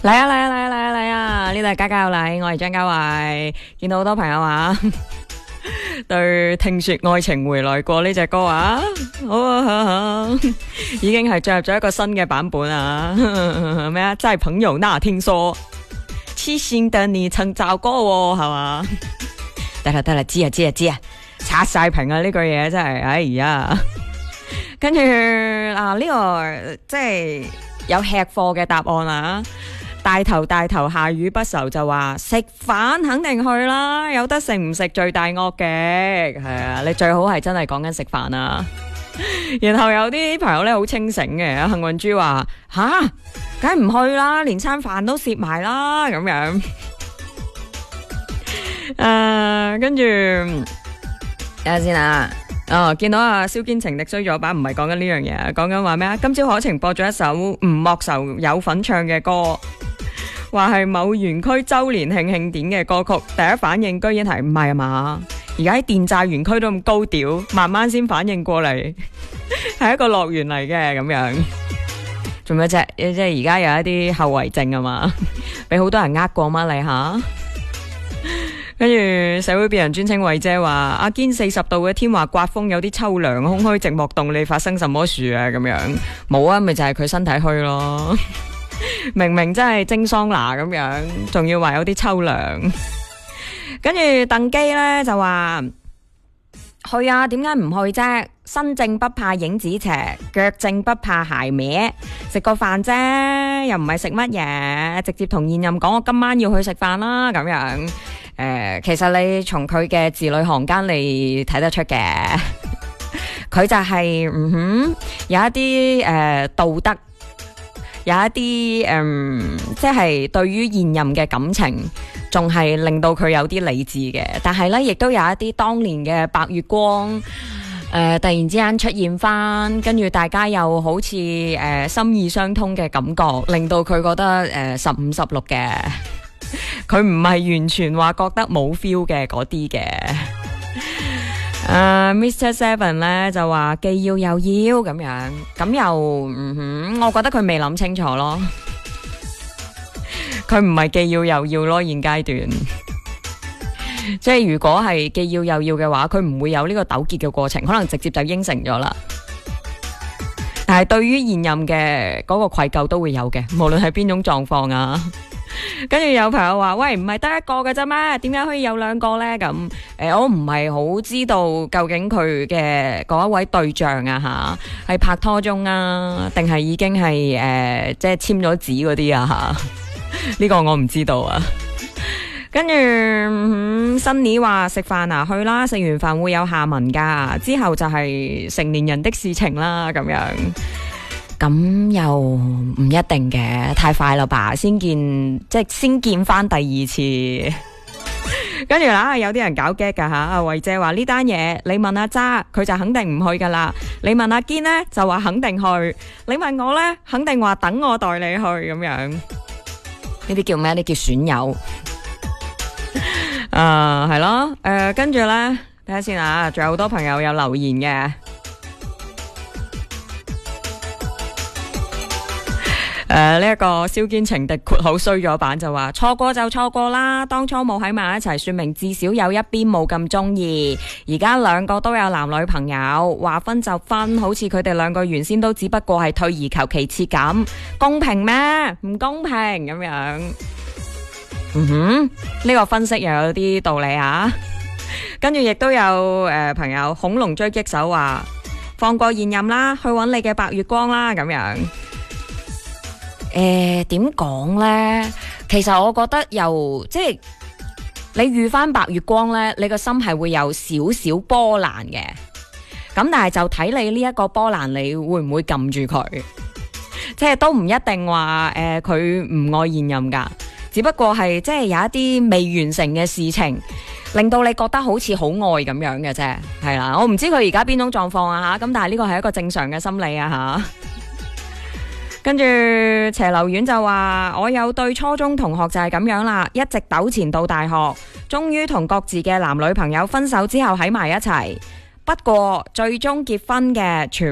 嚟啊嚟啊嚟啊嚟啊嚟啊！呢度係家家有禮，我係張家慧。見到好多朋友啊，對聽說愛情回來過呢隻歌啊，好啊，已經係進入咗一個新嘅版本啊。咩啊？真係朋友那聽說，痴線的你曾找過喎，係嘛？得啦，知啊，刷晒屏啊！呢句嘢真係，哎呀，跟住啊呢個即係有吃貨嘅答案啊！大頭下雨不愁就話食飯肯定去啦，有得食唔食罪大惡極，係啊，你最好係真係講緊食飯啊。然後有啲朋友咧好清醒嘅，幸運豬話吓，梗係唔去啦，連餐飯都蝕埋啦咁樣。跟住睇下先啊。見到阿蕭堅情敵衰咗版，唔係講緊呢樣嘢，講緊話咩啊？今朝可晴播咗一首吳莫愁有份唱嘅歌，話係某園區周年慶典嘅歌曲，第一反應居然係唔係啊嘛？而家喺電債園區都咁高調，慢慢先反應過嚟，係一個樂園嚟嘅咁樣。做咩啫？即係而家有一啲後遺症啊嘛，俾好多人呃過嗎你吓？跟住社會別人尊稱慧姐話阿堅40度嘅天話刮風有啲秋涼，空虛寂寞凍，你發生什麼事啊？咁樣冇啊，咪就係佢身體虛咯。明明真係蒸桑拿咁樣，仲要話有啲秋涼。跟住鄧基呢就話去啊，點解唔去啫？身正不怕影子斜，腳正不怕鞋歪，食個飯啫，又唔係食乜嘢，直接同現任講我今晚要去食飯啦咁樣。其實你從佢嘅字裏行間你睇得出嘅，佢就係有一啲道德，有一啲即係對於現任嘅感情，仲係令到佢有啲理智嘅。但係呢，亦都有一啲當年嘅白月光，突然之間出現翻，跟住大家又好似心意相通嘅感覺，令到佢覺得15、16嘅。佢唔係完全話覺得冇 feel 嘅嗰啲嘅。Mr. Seven 咧就話既要又要咁樣，咁又我覺得佢未諗清楚咯。佢唔係既要又要咯，現階段。即係如果係既要又要嘅話，佢唔會有呢個糾結嘅過程，可能直接就應承咗啦。但係對於現任嘅嗰個愧疚都會有嘅，無論係邊種狀況啊。跟住有朋友話喂，唔係得一個嘅啫咩？點解可以有兩個呢？咁我唔係好知道究竟佢嘅嗰一位對象啊吓，係拍拖中啊，定係已經係即係簽咗紙嗰啲啊吓？呢個我唔知道啊。跟住新年話食飯啊，去啦，食完飯會有下文噶，之後就係成年人的事情啦，咁樣。咁又唔一定嘅，太快啦吧？先見翻第二次，跟住啦，有啲人搞 gag 噶吓。阿慧姐話呢單嘢，你問阿渣，佢就肯定唔去噶啦。你問阿堅呢，就話肯定去。你問我呢，肯定話等我代你去咁樣。呢啲叫咩？呢叫損友。係咯。跟住呢，睇下先啊，仲有好多朋友有留言嘅。呢一個蕭堅情敵括好衰咗版就話錯過就錯過啦，當初冇喺埋一齊，說明至少有一邊冇咁中意。而家兩個都有男女朋友，話分就分，好似佢哋兩個原先都只不過係退而求其次咁，公平咩？唔公平咁樣。呢個分析又有啲道理啊。跟住亦都有朋友恐龍追擊手話放過現任啦，去揾你嘅白月光啦咁樣。點講呢？其實我覺得又即係你遇翻白月光呢，你個心係會有少少波瀾嘅。咁但係就睇你呢一個波瀾，你會唔會撳住佢？即係都唔一定話佢唔愛現任噶，只不過係即係有一啲未完成嘅事情，令到你覺得好似好愛咁樣嘅啫。係啦，我唔知佢而家邊種狀況啊吓，咁但係呢個係一個正常嘅心理啊吓。跟住斜流院就話我有對初中同學就係咁樣啦，一直糾纏到大學，終於同各自嘅男女朋友分手之後喺埋一齊，不過最終結婚嘅全